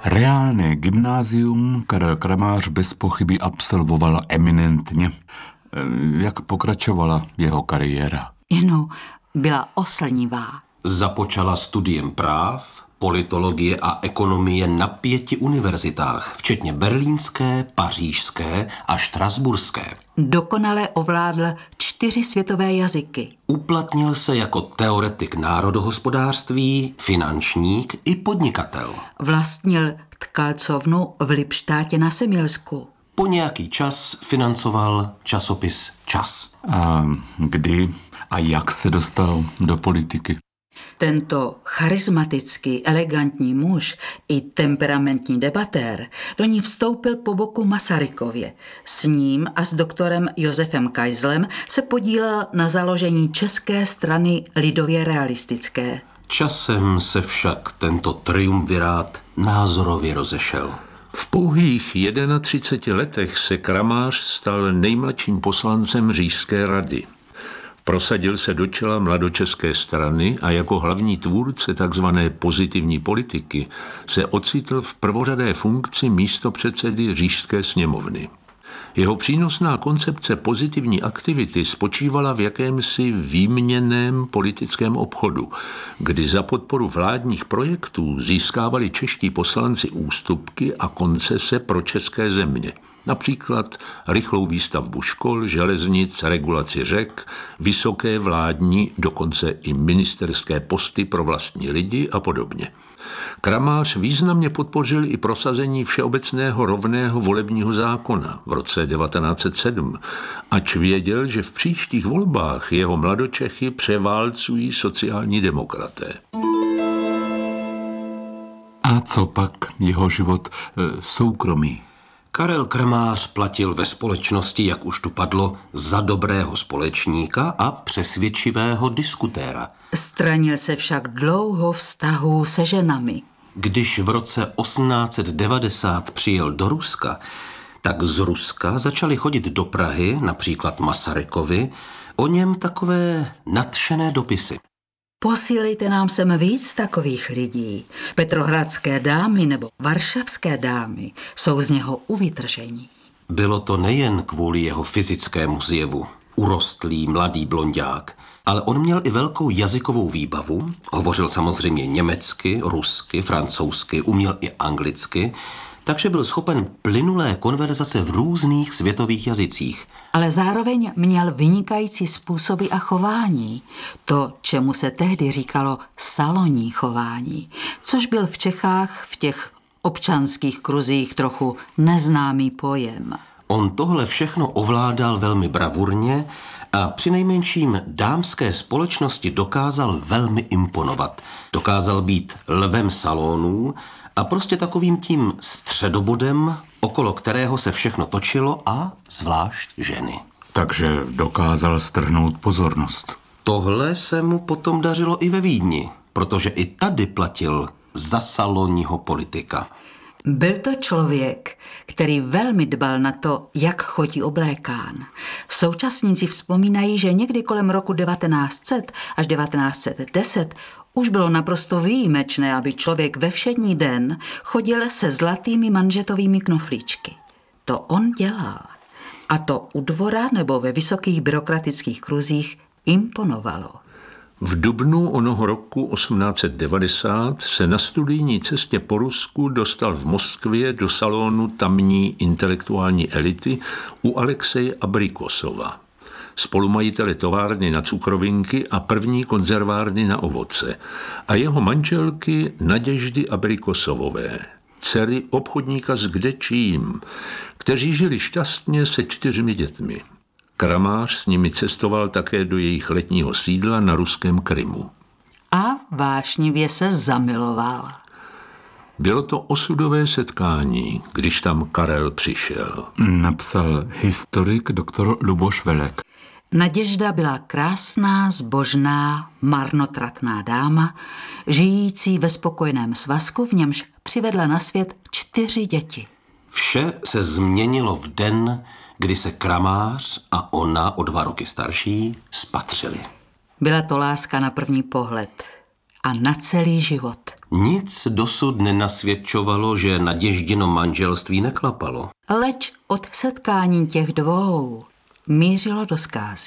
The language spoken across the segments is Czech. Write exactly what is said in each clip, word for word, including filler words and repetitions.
Reálné gymnázium Karel Kramář bez pochyby absolvoval eminentně. Jak pokračovala jeho kariéra? Jenom byla oslnivá. Započala studiem práv, politologie a ekonomie na pěti univerzitách, včetně berlínské, pařížské a štrasburské. Dokonale ovládl čtyři světové jazyky. Uplatnil se jako teoretik národohospodářství, finančník i podnikatel. Vlastnil tkalcovnu v Lipštátě na Semilsku. Po nějaký čas financoval časopis Čas. A kdy a jak se dostal do politiky? Tento charismatický, elegantní muž i temperamentní debatér do ní vstoupil po boku Masarykově. S ním a s doktorem Josefem Kajzlem se podílel na založení České strany lidově realistické. Časem se však tento triumvirát názorově rozešel. V pouhých třiceti letech se Kramář stal nejmladším poslancem Říšské rady. Prosadil se do čela mladočeské strany a jako hlavní tvůrce tzv. Pozitivní politiky se ocitl v prvořadé funkci místopředsedy Říšské sněmovny. Jeho přínosná koncepce pozitivní aktivity spočívala v jakémsi výměnném politickém obchodu, kdy za podporu vládních projektů získávali čeští poslanci ústupky a koncese pro české země. Například rychlou výstavbu škol, železnic, regulaci řek, vysoké vládní, dokonce i ministerské posty pro vlastní lidi a podobně. Kramář významně podpořil i prosazení všeobecného rovného volebního zákona v roce devatenáct set sedm, ač věděl, že v příštích volbách jeho mladočechy převálcují sociální demokraté. A co pak jeho život e, soukromý? Karel Kramář platil ve společnosti, jak už tu padlo, za dobrého společníka a přesvědčivého diskutéra. Stranil se však dlouho vztahů se ženami. Když v roce osmnáct set devadesát přijel do Ruska, tak z Ruska začali chodit do Prahy, například Masarykovi, o něm takové nadšené dopisy. Posílejte nám sem víc takových lidí. Petrohradské dámy nebo varšavské dámy jsou z něho uvytržení. Bylo to nejen kvůli jeho fyzickému zjevu, urostlý mladý blonďák, ale on měl i velkou jazykovou výbavu, hovořil samozřejmě německy, rusky, francouzsky, uměl i anglicky, takže byl schopen plynulé konverzace v různých světových jazycích. Ale zároveň měl vynikající způsoby a chování, to, čemu se tehdy říkalo salonní chování, což byl v Čechách v těch občanských kruzích trochu neznámý pojem. On tohle všechno ovládal velmi bravurně a přinejmenším dámské společnosti dokázal velmi imponovat. Dokázal být lvem salonů a prostě takovým tím středobodem, okolo kterého se všechno točilo a zvlášť ženy. Takže dokázal strhnout pozornost. Tohle se mu potom dařilo i ve Vídni, protože i tady platil za salonního politika. Byl to člověk, který velmi dbal na to, jak chodí oblékán. Současníci vzpomínají, že někdy kolem roku devatenáct set až devatenáct set deset už bylo naprosto výjimečné, aby člověk ve všední den chodil se zlatými manžetovými knoflíčky. To on dělal. A to u dvora nebo ve vysokých byrokratických kruzích imponovalo. V dubnu onoho roku osmnáct set devadesát se na studijní cestě po Rusku dostal v Moskvě do salonu tamní intelektuální elity u Alexeje Abrikosova, spolumajitele továrny na cukrovinky a první konzervárny na ovoce, a jeho manželky Naděždy Abrikosovové, dcery obchodníka s kdečím, kteří žili šťastně se čtyřmi dětmi. Kramář s nimi cestoval také do jejich letního sídla na ruském Krymu. A vášnivě se zamiloval. Bylo to osudové setkání, když tam Karel přišel. Napsal historik doktor Luboš Velek. Naděžda byla krásná, zbožná, marnotratná dáma, žijící ve spokojeném svazku, v němž přivedla na svět čtyři děti. Vše se změnilo v den, kdy se Kramář a ona, o dva roky starší, spatřili. Byla to láska na první pohled. a na celý život. Nic dosud nenasvědčovalo, že Naděždino manželství neklapalo. Leč od setkání těch dvou mířilo do zkázy.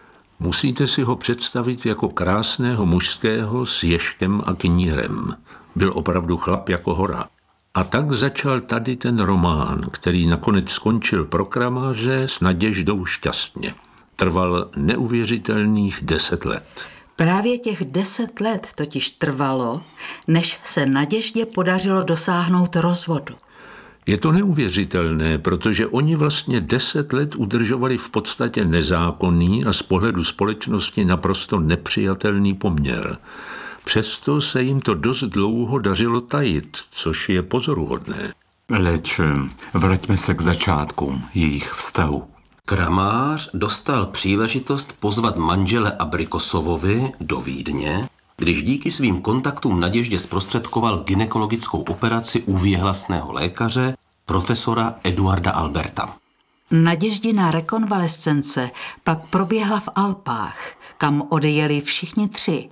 Musíte si ho představit jako krásného mužského s ješkem a knírem. Byl opravdu chlap jako hora. A tak začal tady ten román, který nakonec skončil pro Kramáře s Naděždou šťastně. Trval neuvěřitelných deset let. Právě těch deset let totiž trvalo, než se Naděždě podařilo dosáhnout rozvodu. Je to neuvěřitelné, protože oni vlastně deset let udržovali v podstatě nezákonný a z pohledu společnosti naprosto nepřijatelný poměr. Přesto se jim to dost dlouho dařilo tajit, což je pozoruhodné. Leč vraťme se k začátku jejich vztahu. Kramář dostal příležitost pozvat manžele Abrikosovovi do Vídně, když díky svým kontaktům Naděždě zprostředkoval gynekologickou operaci u věhlasného lékaře profesora Eduarda Alberta. Naděždina rekonvalescence pak proběhla v Alpách, kam odejeli všichni tři,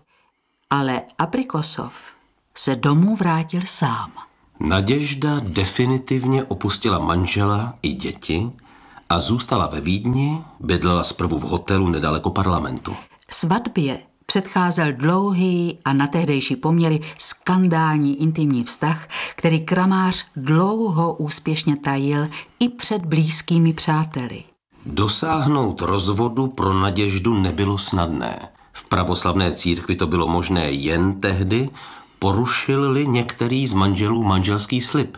ale Abrikosov se domů vrátil sám. Naděžda definitivně opustila manžela i děti a zůstala ve Vídni, bydlela zprvu v hotelu nedaleko parlamentu. Svatbě předcházel dlouhý a na tehdejší poměry skandální intimní vztah, který Kramář dlouho úspěšně tajil i před blízkými přáteli. Dosáhnout rozvodu pro Naděždu nebylo snadné. V pravoslavné církvi to bylo možné jen tehdy, porušil-li některý z manželů manželský slib.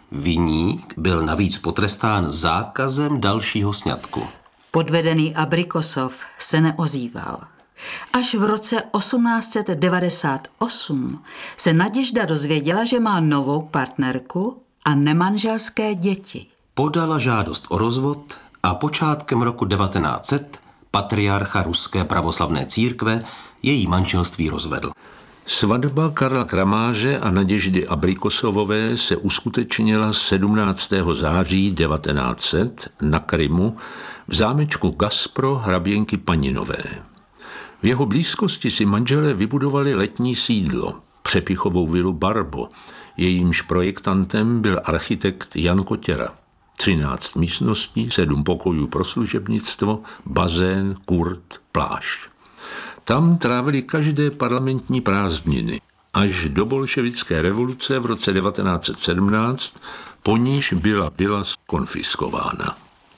Viník byl navíc potrestán zákazem dalšího sňatku. Podvedený Abrikosov se neozýval. Až v roce osmnáct set devadesát osm se Naděžda dozvěděla, že má novou partnerku a nemanželské děti. Podala žádost o rozvod a počátkem roku devatenáct set patriarcha Ruské pravoslavné církve její manželství rozvedl. Svatba Karla Kramáře a Naděždy Abrikosovové se uskutečnila sedmnáctého září devatenáct set na Krymu v zámečku Gaspro hraběnky Paninové. V jeho blízkosti si manželé vybudovali letní sídlo, přepichovou vilu Barbo. Jejímž projektantem byl architekt Jan Kotěra. třináct místností, sedm pokojů pro služebnictvo, bazén, kurt, plášť. Tam trávili každé parlamentní prázdniny, až do bolševické revoluce v roce devatenáct set sedmnáct, po níž byla vila konfiskována.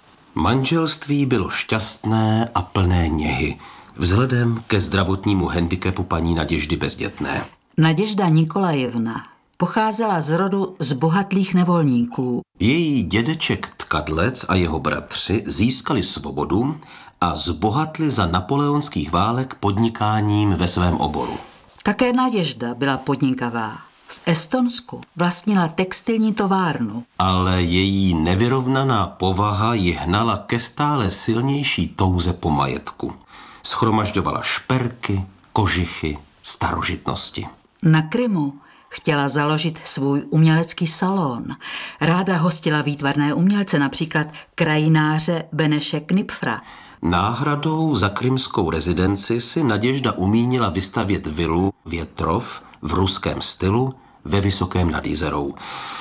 Manželství bylo šťastné a plné něhy, vzhledem ke zdravotnímu handicapu paní Naděždy Bezdětné. Naděžda Nikolajevna pocházela z rodu zbohatlých nevolníků. Její dědeček Tkadlec a jeho bratři získali svobodu a zbohatli za napoleonských válek podnikáním ve svém oboru. Také Naděžda byla podnikavá. V Estonsku vlastnila textilní továrnu. Ale její nevyrovnaná povaha ji hnala ke stále silnější touze po majetku. Schromažďovala šperky, kožichy, starožitnosti. Na Krymu chtěla založit svůj umělecký salon. Ráda hostila výtvarné umělce, například krajináře Beneše Knipfra. Náhradou za krymskou rezidenci si Naděžda umínila vystavět vilu Větrov v ruském stylu ve Vysokém nad Jizerou.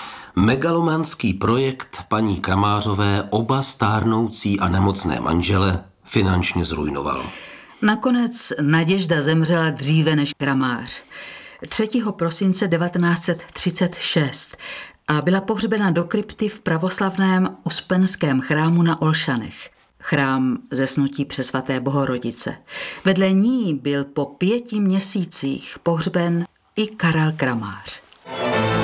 Megalomanský projekt paní Kramářové oba stárnoucí a nemocné manžele finančně zrujnoval. Nakonec Naděžda zemřela dříve než Kramář. třetího prosince devatenáct set třicet šest a byla pohřbena do krypty v pravoslavném Uspenském chrámu na Olšanech. Chrám zesnutí Přesvaté Bohorodice. Vedle ní byl po pěti měsících pohřben i Karel Kramář.